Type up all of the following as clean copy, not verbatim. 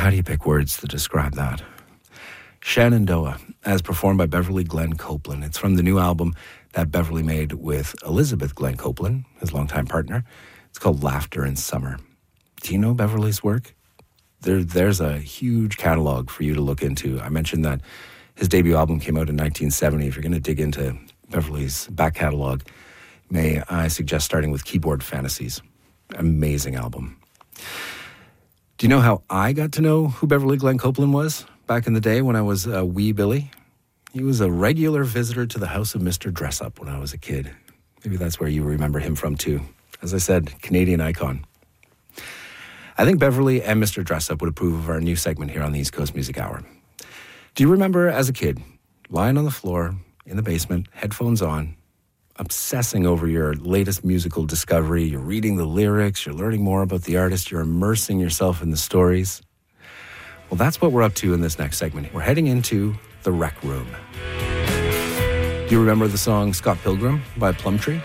how do you pick words to describe that? Shenandoah, as performed by Beverly Glenn Copeland. It's from the new album that Beverly made with Elizabeth Glenn Copeland, his longtime partner. It's called Laughter in Summer. Do you know Beverly's work? There's a huge catalog for you to look into. I mentioned that his debut album came out in 1970. If you're going to dig into Beverly's back catalog, may I suggest starting with Keyboard Fantasies. Amazing album. Do you know how I got to know who Beverly Glenn Copeland was back in the day when I was a wee Billy? He was a regular visitor to the house of Mr. Dressup when I was a kid. Maybe that's where you remember him from too. As I said, Canadian icon. I think Beverly and Mr. Dressup would approve of our new segment here on the East Coast Music Hour. Do you remember as a kid, lying on the floor in the basement, headphones on, obsessing over your latest musical discovery? You're reading the lyrics, you're learning more about the artist, you're immersing yourself in the stories. Well, that's what we're up to in this next segment. We're heading into the Rec Room. Do you remember the song Scott Pilgrim by Plumtree?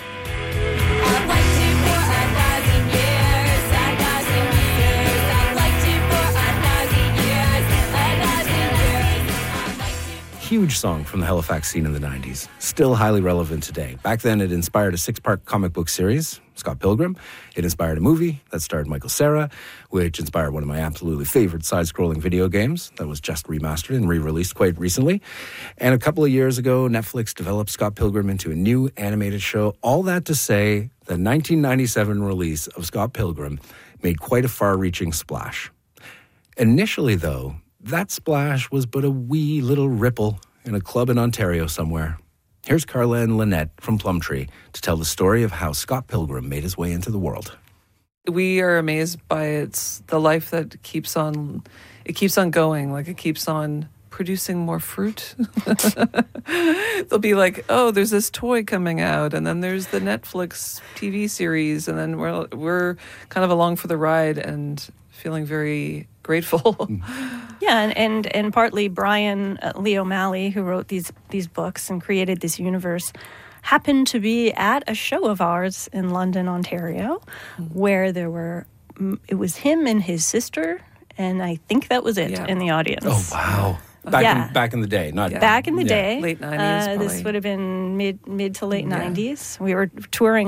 Huge song from the Halifax scene in the 90s. Still highly relevant today. Back then, it inspired a 6-part comic book series, Scott Pilgrim. It inspired a movie that starred Michael Cera, which inspired one of my absolutely favorite side-scrolling video games that was just remastered and re-released quite recently. And a couple of years ago, Netflix developed Scott Pilgrim into a new animated show. All that to say, the 1997 release of Scott Pilgrim made quite a far-reaching splash. Initially, though, that splash was but a wee little ripple in a club in Ontario somewhere. Here's Carla and Lynette from Plumtree to tell the story of how Scott Pilgrim made his way into the world. We are amazed by the life that keeps on going, like it keeps on producing more fruit. They'll be like, oh, there's this toy coming out, and then there's the Netflix TV series, and then we're kind of along for the ride and feeling very grateful. Yeah, and partly Brian Lee O'Malley, who wrote these books and created this universe, happened to be at a show of ours in London, Ontario, where it was him and his sister, and I think that was it in the audience. Oh, wow. Back in the day, not back in the day, late 90s. This would have been mid to late 90s. We were touring